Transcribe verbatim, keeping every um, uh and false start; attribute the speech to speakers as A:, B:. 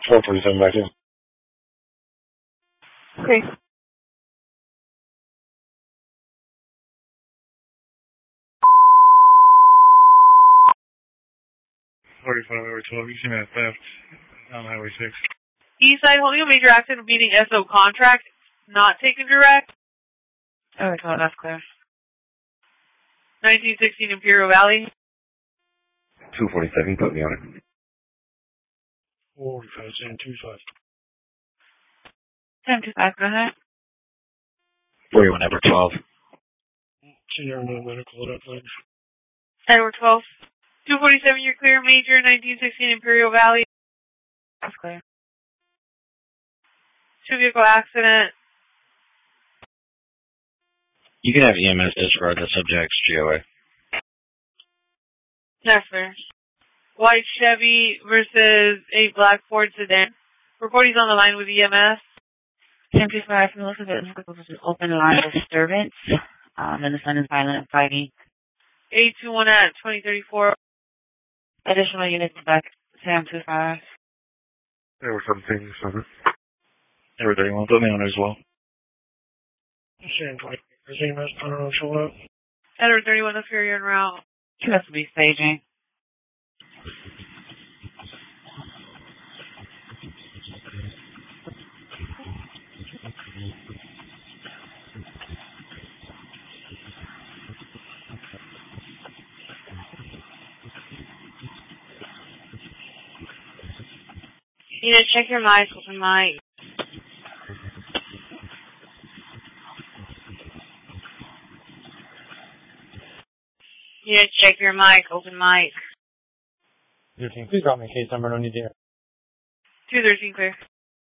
A: four forty-seven back in.
B: Okay.
A: forty-five over twelve, you see that theft on Highway six.
C: Eastside holding a major accident meeting S O contract, not taken direct.
B: Okay, cool, that's clear.
C: nineteen sixteen Imperial Valley.
D: two forty-seven, put me on it.
A: forty-five, ten, two five.
B: ten two five, go ahead.
D: forty-one over twelve.
A: Senior no medical at please.
C: Edward twelve. two forty-seven, you're clear, major, nineteen sixteen Imperial Valley.
B: That's clear.
C: Two vehicle accident.
D: You can have E M S disregard the subject's G O A.
C: That's fair. White Chevy versus a black Ford sedan. Reporting's on the line with E M S.
B: ten two five, from the looks of it, this was an open line disturbance, um, and the son is violent and fighting.
C: eight two one at twenty thirty-four.
B: Additional units back, Sam two five.
A: There were some things, seven.
D: There were thirty-one, put me on it as well.
A: Sam twenty. Is E M S planning on showing up?
C: Edward thirty-one, the Fury en route.
B: She has to be staging.
C: You need to check your mic, open mic. You need to check your mic, open mic.
A: Please drop me a case number, no need to hear.
C: two thirteen clear.